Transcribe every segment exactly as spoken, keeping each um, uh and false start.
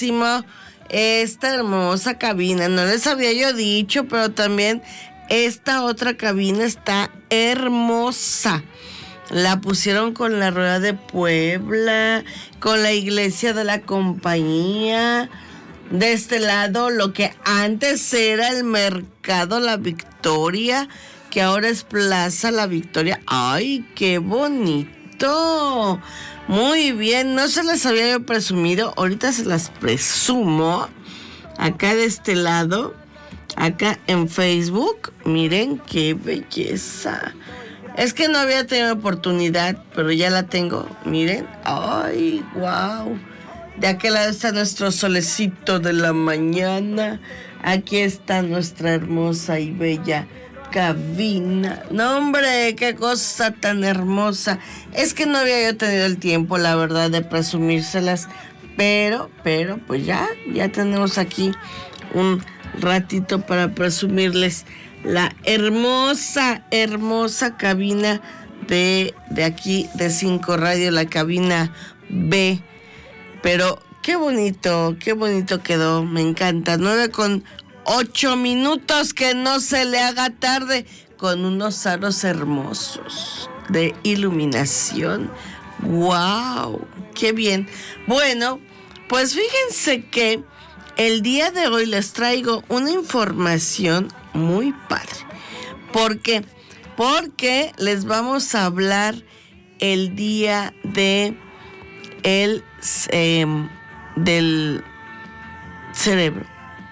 padrísimo esta hermosa cabina. No les había yo dicho, pero también esta otra cabina está hermosa. La pusieron con la Rueda de Puebla, con la Iglesia de la Compañía. De este lado, lo que antes era el Mercado La Victoria, que ahora es Plaza La Victoria. ¡Ay, qué bonito! Muy bien, no se las había yo presumido, ahorita se las presumo. Acá de este lado, acá en Facebook, miren qué belleza. Es que no había tenido oportunidad, pero ya la tengo, miren. ¡Ay, wow! De aquel lado está nuestro solecito de la mañana. Aquí está nuestra hermosa y bella cabina. No, hombre, qué cosa tan hermosa. Es que no había yo tenido el tiempo, la verdad, de presumírselas. Pero, pero, pues ya, ya tenemos aquí un ratito para presumirles la hermosa, hermosa cabina de, de aquí, de Cinco Radio, la cabina B. Pero qué bonito, qué bonito quedó, me encanta. Nueve con ocho minutos, que no se le haga tarde, con unos aros hermosos de iluminación. ¡Wow! ¡Qué bien! Bueno, pues fíjense que el día de hoy les traigo una información muy padre. ¿Por qué? Porque les vamos a hablar el día de el eh, del cerebro.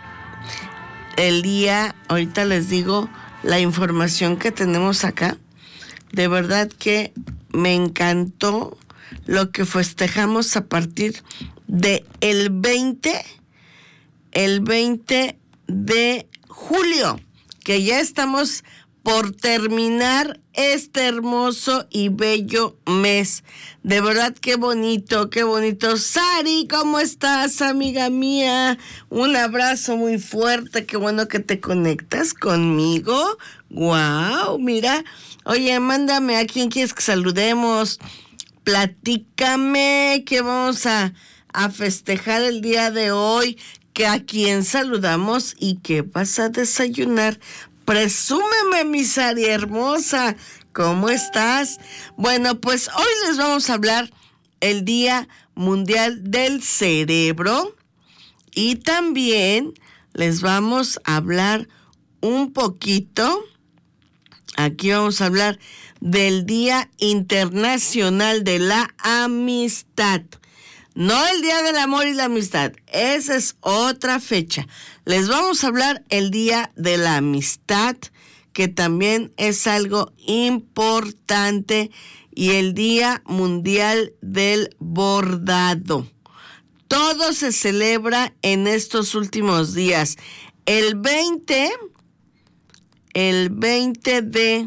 El día, ahorita les digo la información que tenemos acá. De verdad que me encantó lo que festejamos a partir de el veinte, el veinte de julio, que ya estamos por terminar este hermoso y bello mes. De verdad, qué bonito, qué bonito. Sari, ¿cómo estás, amiga mía? Un abrazo muy fuerte, qué bueno que te conectas conmigo. Wow, mira. Oye, mándame a quién quieres que saludemos. Platícame que vamos a, a festejar el día de hoy, que a quién saludamos y qué vas a desayunar. Presúmeme, mi Sari hermosa, ¿cómo estás? Bueno, pues hoy les vamos a hablar el Día Mundial del Cerebro y también les vamos a hablar un poquito, aquí vamos a hablar del Día Internacional de la Amistad. No el Día del Amor y la Amistad, esa es otra fecha. Les vamos a hablar el Día de la Amistad, que también es algo importante, y el Día Mundial del Bordado. Todo se celebra en estos últimos días. El veinte, el veinte de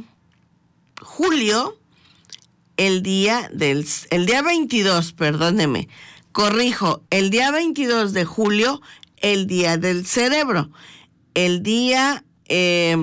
julio, el día del, el día veintidós, perdóneme, corrijo, el día veintidós de julio, el Día del Cerebro. El día, eh,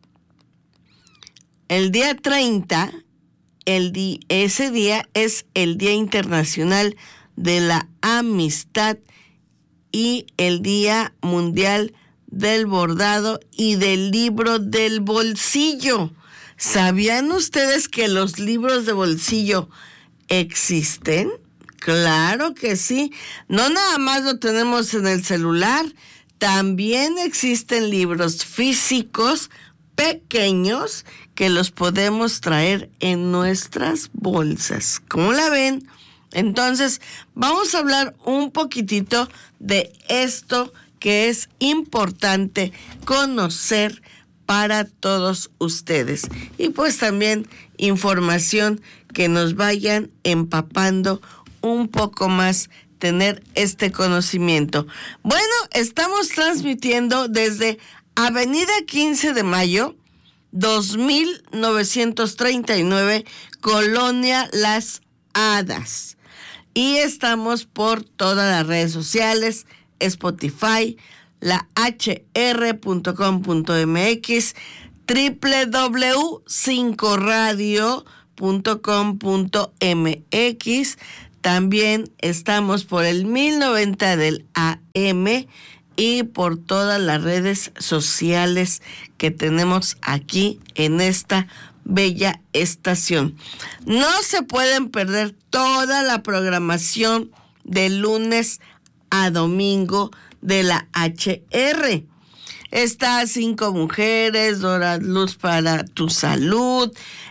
el día treinta, el di, ese día es el Día Internacional de la Amistad y el Día Mundial del Bordado y del Libro del Bolsillo. ¿Sabían ustedes que los libros de bolsillo existen? Claro que sí. No nada más lo tenemos en el celular, también existen libros físicos pequeños que los podemos traer en nuestras bolsas. ¿Cómo la ven? Entonces, vamos a hablar un poquitito de esto que es importante conocer para todos ustedes. Y pues también información que nos vayan empapando un poco más, tener este conocimiento. Bueno, estamos transmitiendo desde Avenida quince de Mayo, dos mil novecientos treinta y nueve, Colonia Las Hadas. Y estamos por todas las redes sociales, Spotify, la h r punto com punto m x, doble u doble u doble u punto cinco radio punto com punto m x, También estamos por el mil noventa del A M y por todas las redes sociales que tenemos aquí en esta bella estación. No se pueden perder toda la programación de lunes a domingo de la H R. Está Cinco Mujeres, Dora Luz para tu Salud,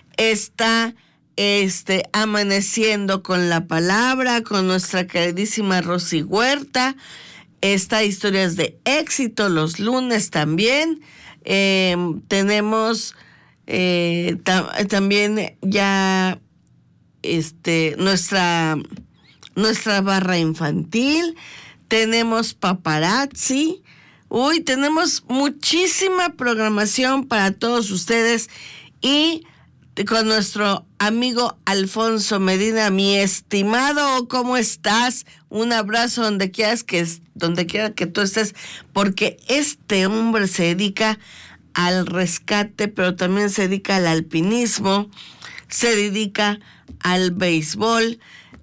está este Amaneciendo con la Palabra, con nuestra queridísima Rosy Huerta, está Historias de Éxito los lunes también, eh, tenemos eh, ta- también ya este nuestra, nuestra barra infantil, tenemos paparazzi. Uy, tenemos muchísima programación para todos ustedes y con nuestro amigo Alfonso Medina. Mi estimado, ¿cómo estás? Un abrazo donde quieras que, donde quiera que tú estés, porque este hombre se dedica al rescate, pero también se dedica al alpinismo, se dedica al béisbol,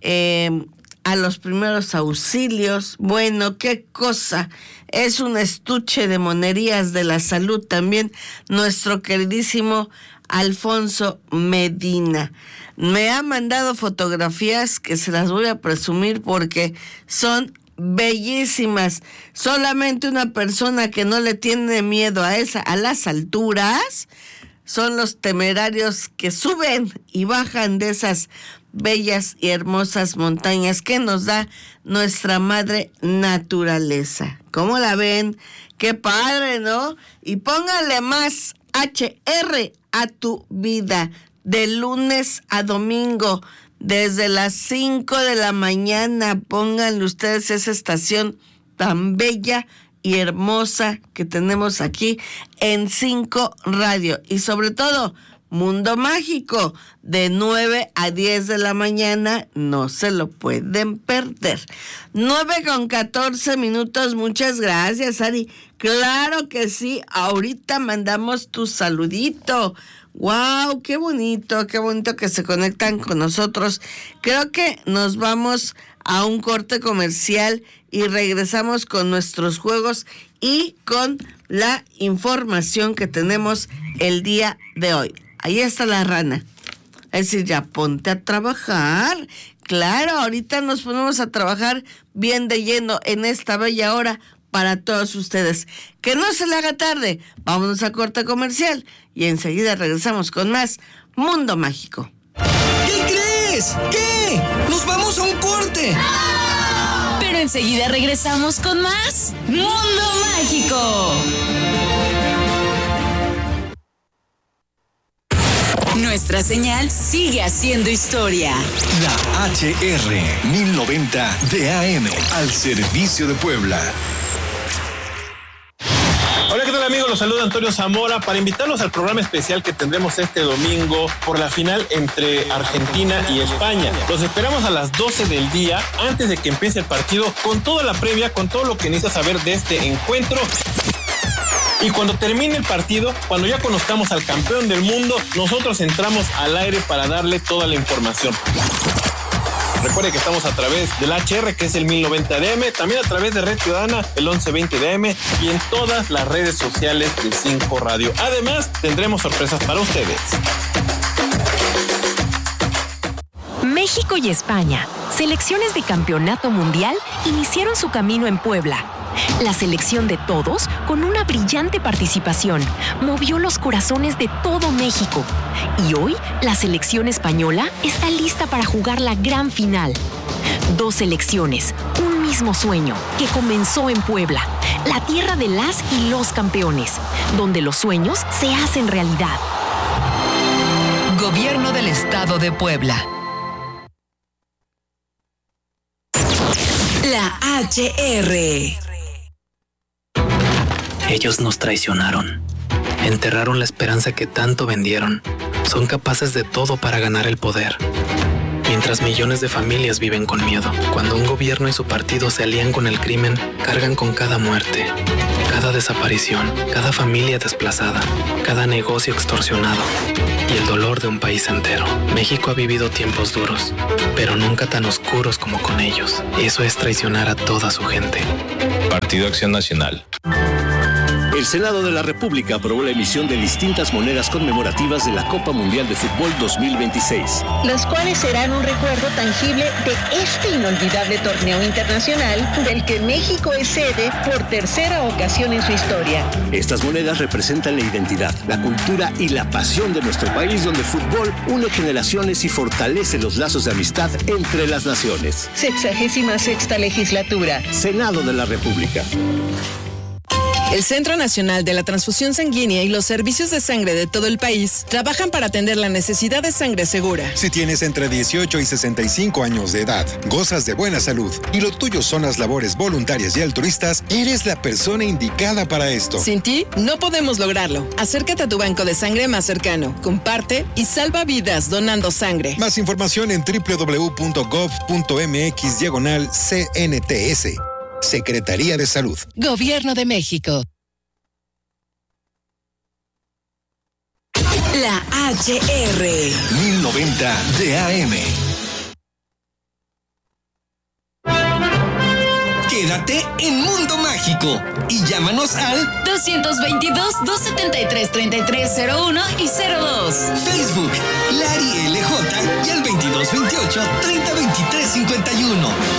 eh, a los primeros auxilios. Bueno, qué cosa. Es un estuche de monerías de la salud también, nuestro queridísimo Alfonso Medina. Me ha mandado fotografías que se las voy a presumir porque son bellísimas. Solamente una persona que no le tiene miedo a esa, a las alturas, son los temerarios que suben y bajan de esas bellas y hermosas montañas que nos da nuestra madre naturaleza. ¿Cómo la ven? ¡Qué padre!, ¿no? Y póngale más H R a tu vida, de lunes a domingo, desde las cinco de la mañana. Pónganle ustedes esa estación tan bella y hermosa que tenemos aquí en cinco Radio. Y sobre todo, Mundo Mágico, de nueve a diez de la mañana, no se lo pueden perder. nueve con catorce minutos, muchas gracias, Ari. Claro que sí, ahorita mandamos tu saludito. ¡Wow! ¡Qué bonito, qué bonito que se conectan con nosotros! Creo que nos vamos a un corte comercial y regresamos con nuestros juegos y con la información que tenemos el día de hoy. Ahí está la rana. Es decir, ya ponte a trabajar. Claro, ahorita nos ponemos a trabajar bien de lleno en esta bella hora para todos ustedes. Que no se le haga tarde. Vámonos a corte comercial y enseguida regresamos con más Mundo Mágico. ¿Qué crees? ¿Qué? ¡Nos vamos a un corte! Pero enseguida regresamos con más Mundo Mágico. Nuestra señal sigue haciendo historia. La H R mil noventa de A M al servicio de Puebla. Hola, ¿qué tal, amigos? Los saluda Antonio Zamora para invitarlos al programa especial que tendremos este domingo por la final entre Argentina y España. Los esperamos a las doce del día, antes de que empiece el partido, con toda la previa, con todo lo que necesitas saber de este encuentro. Y cuando termine el partido, cuando ya conozcamos al campeón del mundo, nosotros entramos al aire para darle toda la información. Recuerde que estamos a través del H R, que es el mil noventa de A M, también a través de Red Ciudadana, el once veinte de A M, y en todas las redes sociales de cinco Radio. Además, tendremos sorpresas para ustedes. México y España, selecciones de campeonato mundial, iniciaron su camino en Puebla. La selección de todos, con una brillante participación, movió los corazones de todo México. Y hoy, la selección española está lista para jugar la gran final. Dos selecciones, un mismo sueño, que comenzó en Puebla, la tierra de las y los campeones, donde los sueños se hacen realidad. Gobierno del Estado de Puebla. La H R. Ellos nos traicionaron. Enterraron la esperanza que tanto vendieron. Son capaces de todo para ganar el poder. Mientras millones de familias viven con miedo. Cuando un gobierno y su partido se alían con el crimen, cargan con cada muerte. Cada desaparición, cada familia desplazada, cada negocio extorsionado y el dolor de un país entero. México ha vivido tiempos duros, pero nunca tan oscuros como con ellos. Eso es traicionar a toda su gente. Partido Acción Nacional. El Senado de la República aprobó la emisión de distintas monedas conmemorativas de la Copa Mundial de Fútbol dos mil veintiséis. Las cuales serán un recuerdo tangible de este inolvidable torneo internacional del que México es sede por tercera ocasión en su historia. Estas monedas representan la identidad, la cultura y la pasión de nuestro país, donde el fútbol une generaciones y fortalece los lazos de amistad entre las naciones. Sexagésima sexta legislatura. Senado de la República. El Centro Nacional de la Transfusión Sanguínea y los servicios de sangre de todo el país trabajan para atender la necesidad de sangre segura. Si tienes entre dieciocho y sesenta y cinco años de edad, gozas de buena salud y lo tuyo son las labores voluntarias y altruistas, eres la persona indicada para esto. Sin ti, no podemos lograrlo. Acércate a tu banco de sangre más cercano, comparte y salva vidas donando sangre. Más información en doble u doble u doble u punto gov punto m x diagonal C N T S. Secretaría de Salud. Gobierno de México. La H R. mil noventa de A M. Quédate en Mundo Mágico y llámanos al dos veintidós, dos setenta y tres, treinta y tres cero uno y cero dos. Facebook, Lari L J y al veintidós veintiocho, treinta veintitrés cincuenta y uno.